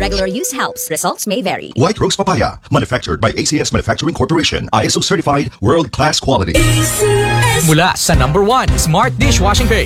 regular use helps. Results may vary. White Rose Papaya, manufactured by ACS Manufacturing Corporation. ISO certified, world-class quality. Mula sa #1 Smart Dishwashing Tray,